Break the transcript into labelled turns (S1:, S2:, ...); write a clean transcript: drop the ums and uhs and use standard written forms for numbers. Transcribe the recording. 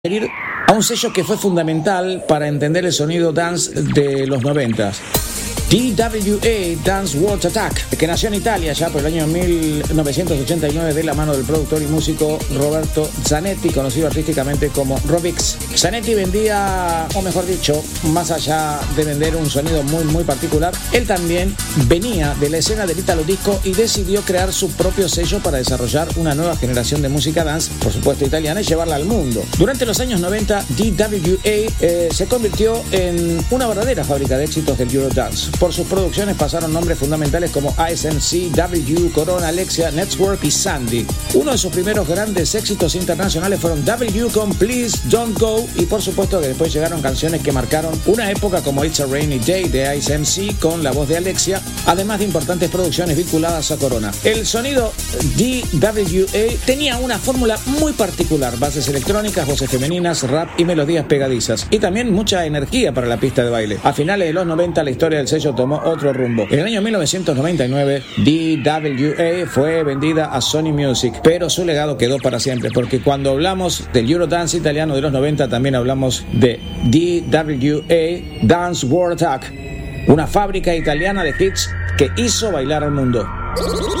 S1: referir a un sello que fue fundamental para entender el sonido dance de los 90s. DWA, Dance World Attack, que nació en Italia ya por el año 1989 de la mano del productor y músico Roberto Zanetti, conocido artísticamente como Robix. Zanetti vendía, o mejor dicho, más allá de vender un sonido muy particular, él también venía de la escena del Italo Disco y decidió crear su propio sello para desarrollar una nueva generación de música dance, por supuesto italiana, y llevarla al mundo. Durante los años 90, DWA se convirtió en una verdadera fábrica de éxitos del Eurodance. Por sus producciones pasaron nombres fundamentales como ISMC, W, Corona, Alexia, Network y Sandy. Uno de sus primeros grandes éxitos internacionales fueron W con Please Don't Go, y por supuesto que después llegaron canciones que marcaron una época como It's a Rainy Day de ISMC con la voz de Alexia, además de importantes producciones vinculadas a Corona. El sonido DWA tenía una fórmula muy particular: bases electrónicas, voces femeninas, rap y melodías pegadizas, y también mucha energía para la pista de baile. A finales de los 90 la historia del sello tomó otro rumbo. En el año 1999 DWA fue vendida a Sony Music, pero su legado quedó para siempre, porque cuando hablamos del Eurodance italiano de los 90 también hablamos de DWA, Dance World Attack, una fábrica italiana de hits que hizo bailar al mundo.